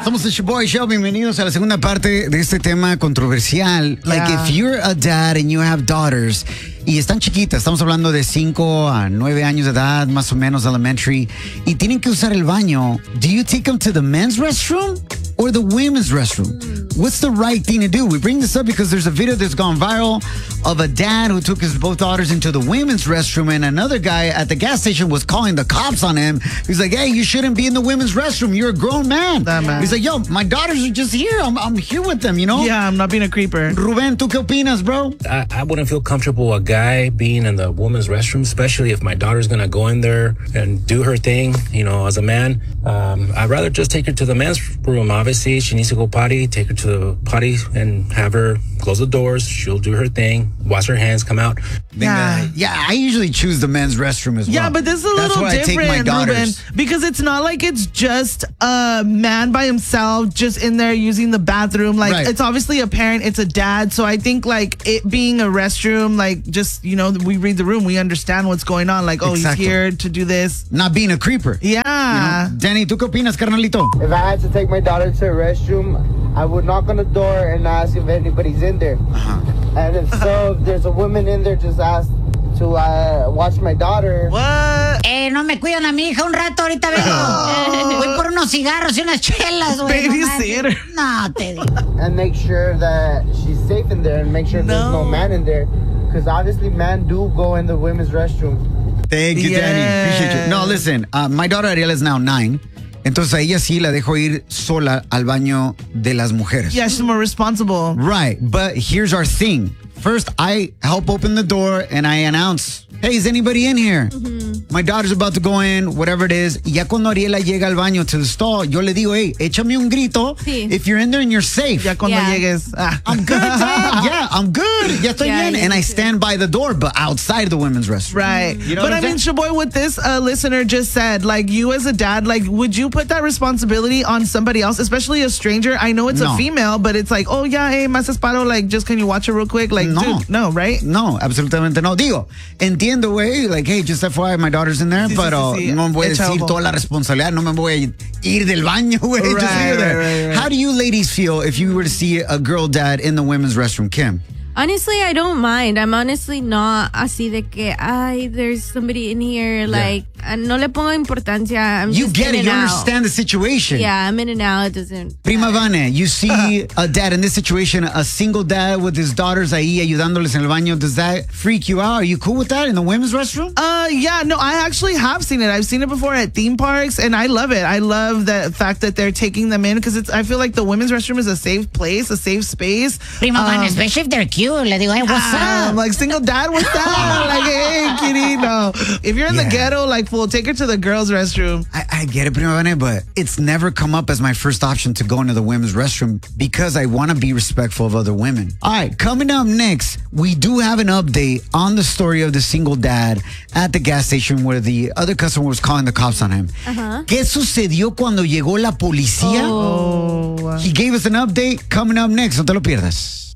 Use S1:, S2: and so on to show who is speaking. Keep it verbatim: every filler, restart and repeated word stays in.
S1: Somos el Shoboy Show. Bienvenidos a la segunda parte de este tema controversial.
S2: Yeah.
S1: Like, if you're a dad and you have daughters y están chiquitas, estamos hablando de cinco a nueve años de edad, más o menos elementary, y tienen que usar el baño, do you take them to the men's restroom or the women's restroom? What's the right thing to do? We bring this up because there's a video that's gone viral of a dad who took his both daughters into the women's restroom, and another guy at the gas station was calling the cops on him. He's like, hey, you shouldn't be in the women's restroom. You're a grown man.
S2: That man.
S1: He's like, yo, my daughters are just here. I'm, I'm here with them, you know?
S2: Yeah, I'm not being a creeper.
S1: Ruben, ¿tú qué opinas, bro?
S3: I, I wouldn't feel comfortable a guy being in the woman's restroom, especially if my daughter's gonna go in there and do her thing, you know, as a man. Um, I'd rather just take her to the men's room. Obviously, she needs to go potty, take her to the potty and have her close the doors. She'll do her thing, wash her hands, come out.
S1: Yeah. Yeah, I usually choose the men's restroom as well.
S2: Yeah, but this is a
S1: That's
S2: little
S1: where
S2: different,
S1: I take my
S2: Ruben,
S1: daughters.
S2: because it's not like it's just a man by himself just in there using the bathroom. Like,
S1: Right.
S2: it's obviously a parent, it's a dad. So I think, like, it being a restroom, like, just, you know, we read the room, we understand what's going on. Like, oh,
S1: Exacto.
S2: he's here to do this.
S1: Not being a creeper.
S2: Yeah.
S1: You know? Danny, ¿tú qué opinas, carnalito?
S4: If I had to take my daughter to a restroom, I would knock on the door and ask if anybody's in there.
S1: Uh-huh.
S4: And if so, if there's a woman in there, just ask to uh, watch my daughter.
S2: What?
S5: Eh, no me cuidan a mi hija un rato, ahorita vengo. Voy por unos cigarros y unas chelas, güey.
S2: Babysitter.
S5: No, te digo.
S4: And make sure that she's safe in there and make sure there's
S2: No.
S4: no man in there. Because obviously men do go in the women's restroom.
S1: Thank you, Danny. Appreciate you. No, listen, uh, my daughter Ariel is now nine. Entonces a ella sí la dejo ir sola al baño de las mujeres.
S2: Yeah, she's more responsible.
S1: Right, but here's our thing. First, I help open the door and I announce, hey, is anybody in here? Mm-hmm. My daughter's about to go in, whatever it is. Y ya cuando Ariela llega al baño to the stall, yo le digo, hey, échame un grito
S6: Sí.
S1: if you're in there and you're safe.
S2: Ya cuando
S6: Yeah.
S2: llegues. Ah.
S1: I'm good, Dad. Yeah, I'm good. Ya estoy
S6: Yeah,
S1: bien.
S6: yeah,
S1: And I
S6: me too.
S1: stand by the door, but outside the women's restroom.
S2: Right.
S1: You know
S2: but
S1: what
S2: I
S1: I'm
S2: mean,
S1: saying?
S2: Shaboy, what this uh, listener just said, like, you as a dad, like, would you put that responsibility on somebody else, especially a stranger? I know it's
S1: No.
S2: a female, but it's like, oh, yeah, hey, más esparo, like, just can you watch it real quick? Like,
S1: No.
S2: dude, no, right?
S1: No, absolutamente no. Digo, entiendo, güey, like, hey, just F Y I, my daughter's in there,
S2: Sí, sí,
S1: pero
S2: sí, sí.
S1: no voy a
S2: Echa
S1: decir
S2: ojo.
S1: toda la responsabilidad, no me voy a ir del baño, güey. Just
S2: Right,
S1: leave it there.
S2: right, right, right.
S1: How do you ladies feel if you were to see a girl dad in the women's restroom, Kim?
S6: Honestly, I don't mind. I'm honestly not así de que, ay, there's somebody in here. Like, uh, no le pongo importancia. I'm
S1: You
S6: just
S1: get
S6: in
S1: it,
S6: and
S1: you
S6: out.
S1: understand the situation.
S6: Yeah, I'm in and out. It doesn't.
S1: Prima Vane, you see a dad in this situation, a single dad with his daughters ahí ayudándoles en el baño. Does that freak you out? Are you cool with that in the women's restroom?
S2: Uh, yeah, no, I actually have seen it. I've seen it before at theme parks, and I love it. I love the fact that they're taking them in because it's. I feel like the women's restroom is a safe place, a safe space.
S5: Prima
S2: Um,
S5: Van, especially if they're cute. Le digo, hey, what's
S2: I'm
S5: up?
S2: like, single dad, what's that? Like, hey, kitty, no. If you're in
S1: Yeah.
S2: the ghetto, like, fool, take her to the girls' restroom.
S1: I, I get it, Prima Vane, but it's never come up as my first option to go into the women's restroom because I want to be respectful of other women. All right, coming up next, we do have an update on the story of the single dad at the gas station where the other customer was calling the cops on him.
S6: Uh-huh.
S1: ¿Qué sucedió cuando llegó la policía?
S2: Oh.
S1: He gave us an update coming up next. No te lo pierdas.